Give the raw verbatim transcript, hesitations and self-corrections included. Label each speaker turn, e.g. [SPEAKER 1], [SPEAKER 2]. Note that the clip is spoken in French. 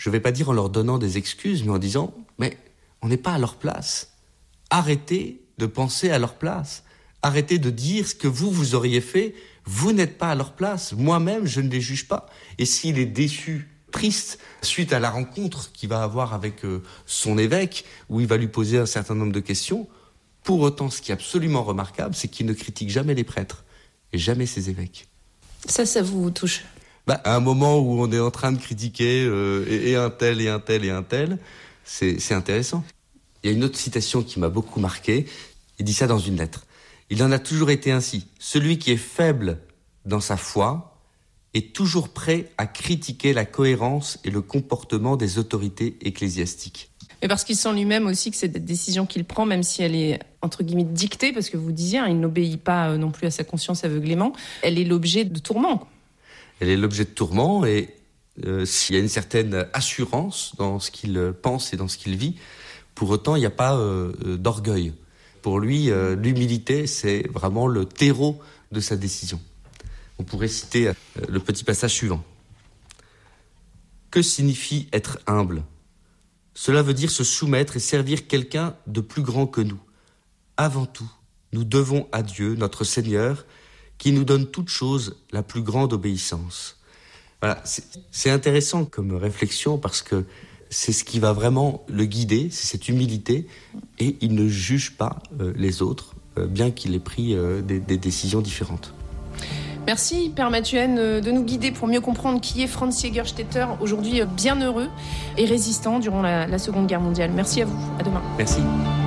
[SPEAKER 1] Je ne vais pas dire en leur donnant des excuses, mais en disant « mais on n'est pas à leur place. Arrêtez de penser à leur place. Arrêtez de dire ce que vous, vous auriez fait. Vous n'êtes pas à leur place. Moi-même, je ne les juge pas. Et s'il est déçu, triste, suite à la rencontre qu'il va avoir avec euh, son évêque, où il va lui poser un certain nombre de questions, pour autant, ce qui est absolument remarquable, c'est qu'il ne critique jamais les prêtres et jamais ses évêques. »
[SPEAKER 2] Ça, ça vous touche ?
[SPEAKER 1] Bah, à un moment où on est en train de critiquer euh, et, et un tel, et un tel, et un tel, c'est, c'est intéressant. Il y a une autre citation qui m'a beaucoup marqué. Il dit ça dans une lettre. Il en a toujours été ainsi. Celui qui est faible dans sa foi est toujours prêt à critiquer la cohérence et le comportement des autorités ecclésiastiques.
[SPEAKER 2] Mais parce qu'il sent lui-même aussi que cette décision qu'il prend, même si elle est entre guillemets dictée, parce que vous disiez, hein, il n'obéit pas non plus à sa conscience aveuglément, elle est l'objet de tourments.
[SPEAKER 1] Elle est l'objet de tourments et euh, s'il y a une certaine assurance dans ce qu'il pense et dans ce qu'il vit, pour autant il n'y a pas euh, d'orgueil. Pour lui, euh, l'humilité, c'est vraiment le terreau de sa décision. On pourrait citer euh, le petit passage suivant. Que signifie être humble ? Cela veut dire se soumettre et servir quelqu'un de plus grand que nous. Avant tout, nous devons à Dieu, notre Seigneur, qui nous donne toute chose la plus grande obéissance. Voilà, c'est, c'est intéressant comme réflexion parce que c'est ce qui va vraiment le guider, c'est cette humilité, et il ne juge pas euh, les autres, euh, bien qu'il ait pris euh, des, des décisions différentes.
[SPEAKER 2] Merci Père Mathuenne de nous guider pour mieux comprendre qui est Franz Jägerstätter, aujourd'hui bienheureux et résistant durant la, la Seconde Guerre mondiale. Merci à vous, à demain.
[SPEAKER 1] Merci.